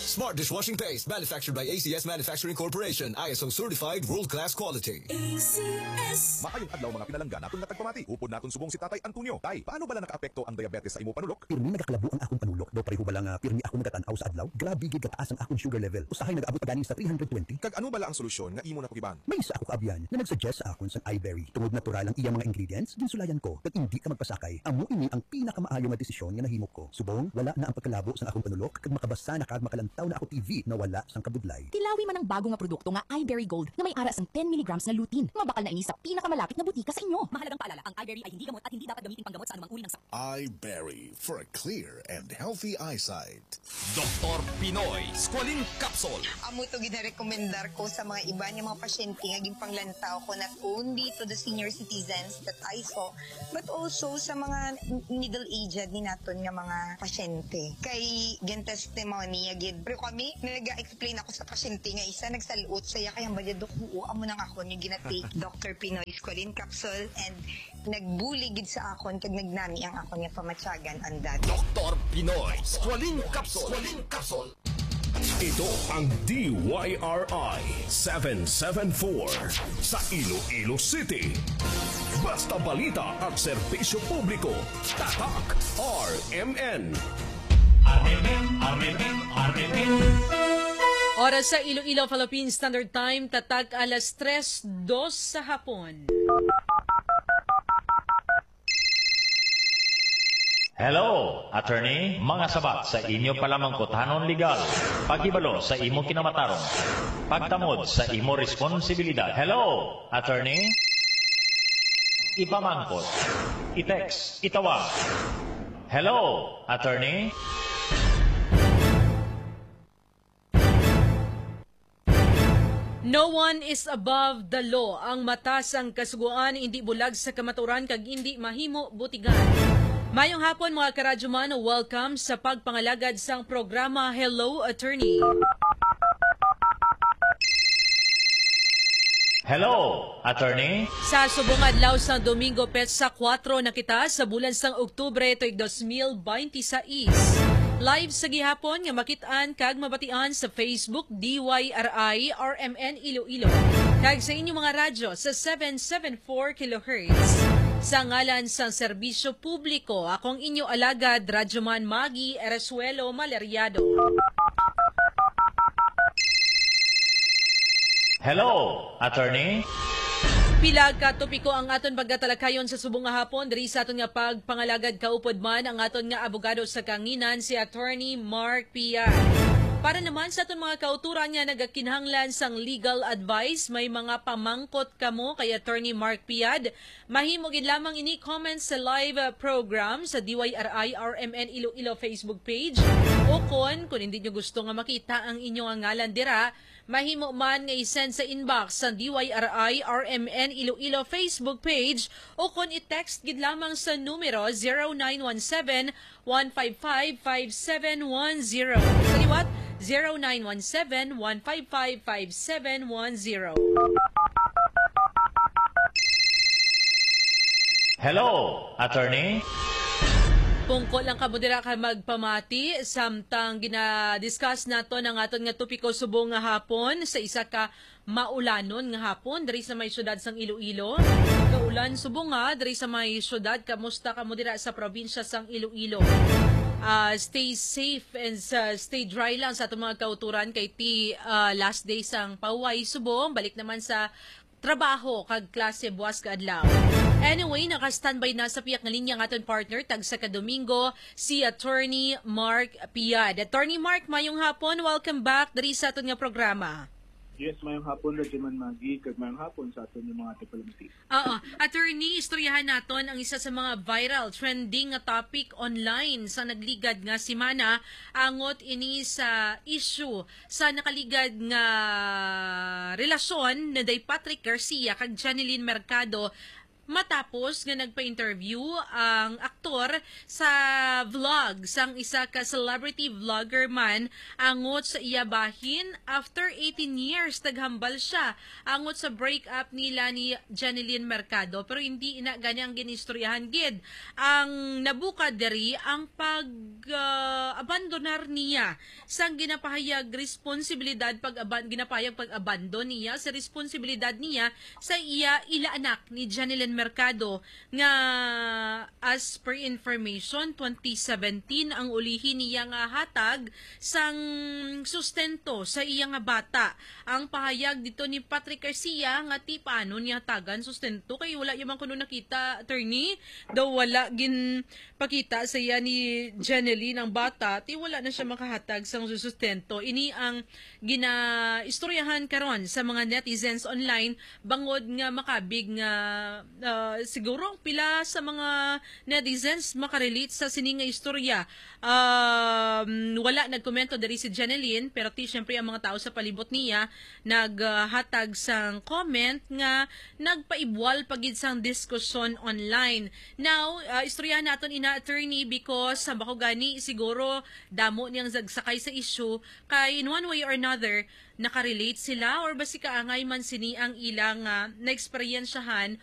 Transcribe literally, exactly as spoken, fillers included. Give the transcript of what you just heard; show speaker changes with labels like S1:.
S1: Smart dishwashing paste manufactured by A C S Manufacturing Corporation. I S O certified world-class quality.
S2: A C S.
S3: Maayong adlaw mga pinalangga naton nga tagpamati. Upod naton subong si Tatay Antonio. Tay, paano bala nakaapekto ang diabetes sa imo panulok?
S4: Pirmi nagakalabo ang akong panulok. Do pareho bala nga pirmi ako nagatanaw sa adlaw. Grabe gid kataas ang akong sugar level. Usahay nagaabot pa ganing sa three twenty.
S3: Kag ano bala ang solusyon nga imo nakugiban?
S4: May isa ako kaabyan na nagsuggest sa akon sang iBerry. Tungod natural ang iyang mga ingredients, ginsulayan ko kag hindi ka magpasakay. Amo ini ang pinakamaayo nga desisyon nga nahimo ko. Subong wala na ang pagkalabo sa akong panulok kag makabasa na kag makalantaw na ako T V na wala sang kabudlay.
S5: Tilawi man ang bago nga produkto nga iBerry Gold na may ara sang ten milligrams na lutein. Mabakal na ini sa pinakamalapit na butika sa inyo. Mahalagang paalala, ang iBerry ay hindi gamot at hindi dapat gamitin panggamot sa anumang uri ng sakit.
S6: iBerry for a clear and healthy eyesight.
S7: Doktor Pinoy Squalene Capsule.
S8: Amo to ginarekomendar ko sa mga iba niya mga pasyente nga ginpanglantaw ko not only to the senior citizens that I saw but also sa mga middle-aged ni naton nga mga pasyente. Kay gen testimony agid. Pero kami nag-explain ako sa pasyente nga isa nagsaluot saya kay ambadya dok oo amo nang ako ni ginatake Doctor Pinoy Squalene Capsule and nagbuli gid sa akon kag nagnami ang akon nga pamatyagan andat.
S7: Doktor Pinoy Squalene Capsule. Squalene Capsule.
S9: Ito ang D Y R I seven seven four sa Iloilo City. Basta balita at serbisyo publiko. Tatak R M N.
S10: R M N, R M N, R M N.
S11: Oras sa Iloilo Philippine Standard Time, tatak alas tres dos sa hapon.
S10: Hello, attorney, mga sabat sa inyo palamang kutanon legal. Pagibalo sa imo kinamatarong. Pagtamod sa imo responsibilidad. Hello, attorney. Ipamangkot. I-text. Itawag. Hello, attorney.
S11: No one is above the law. Ang matas ang kasuguan, hindi bulag sa kamaturan, kag hindi mahimo butigan. Mayong hapon mga karadyoman, welcome sa pagpangalagad sang programa Hello Attorney.
S10: Hello, attorney.
S11: Sa subong adlaw sa Domingo Petsa four na kita sa bulan sang Oktubre tuig twenty twenty-six. Live sa gihapon nga makitaan kag mabatian sa Facebook D Y R I R M N Iloilo. Kag sa inyong mga radyo sa seven seventy-four kilohertz. Sa ngalan sa serbisyo publiko, akong inyo alagad, Radyoman Magi Eresuelo Maleriado.
S10: Hello, attorney.
S11: Pilag ka topiko ang aton pagkatalakayon sa subong nga hapon. Diri sa aton nga pagpangalagad kaupod man ang aton nga abogado sa kanginan si Attorney Mark Piar. Para naman sa aton mga kauturan nga nagakinahanglan sang legal advice, may mga pamangkot kamo kay Attorney Mark Piad. Mahimo gid lamang ini comment sa live program sa D Y R I R M N Iloilo Facebook page. O kon, kung hindi nyo gusto nga makita ang inyong ngalan dira, mahimo man nga i-send sa inbox sa D Y R I R M N Iloilo Facebook page o kon i-text gid lamang sa numero zero nine one seven, one five five, five seven one zero. Sa liwat, zero nine one seven, one five five, five seven one zero.
S10: Hello, attorney.
S11: Pungko lang kamo dira ka magpamati samtang gina-discuss nato ang aton nga topiko subong nga hapon sa isa ka maulanon nga hapon diri sa may syudad sang Iloilo. Kaulan subong nga diri sa may syudad, kamusta kamo dira sa probinsya sang Iloilo? Uh, stay safe and uh, stay dry lang sa atong mga kauturan kay ti uh, last day sang paway subong, balik naman sa trabaho kag klase buwas ka adlaw. Anyway, naka-standby na sa piyak nga linya ng aton partner tag sa Kadomingo, si Attorney Mark Piad. Attorney Mark, mayong hapon, welcome back diri sa aton nga programa.
S12: Yes, mayong hapon, Radyoman Magi, kag mayong hapon sa aton yung mga diplomacy.
S11: Oo. Attorney, istoryahan naton ang isa sa mga viral, trending nga topic online sa nagligad nga simana, angot ini sa issue sa nakaligad nga relasyon na day Patrick Garcia kag Janeline Mercado matapos nga nagpa-interview ang aktor sa vlog sang isa ka celebrity vlogger man angot sa iya bahin after eighteen years naghambal siya angot sa breakup nila ni Janeline Mercado, pero hindi ina gani ang ginistoryahan gid. Ang nabukad diri ang pag uh, abandonar niya sang ginapahayag responsibilidad pag ginapahayag pag-abandon niya sa responsibilidad niya sa iya ila anak ni Janeline Mercado nga as per information twenty seventeen ang ulihin niya nga hatag sang sustento sa iya nga bata. Ang pahayag dito ni Patrick Garcia nga ti paano niya tagan sustento kay wala yaman kuno nakita attorney daw wala gin pakita sa iya ni Janeline ang bata ti wala na siya makahatag sang sustento. Ini ang ginaistoryahan karon sa mga netizens online bangod nga makabig nga uh, siguro pila sa mga netizens makarelate sa sini nga istorya. Um, wala nagkomento dari si Janeline pero ti syempre ang mga tao sa palibot niya naghatag uh, sang comment nga nagpaibwal pagid sang diskusyon online. Now, uh, istorya naton ina attorney because sa bako gani siguro damo niyang zagsakay sa issue kay in one way or another nakarelate sila or basi kaangay man sini ang ilang uh, na-eksperyensyahan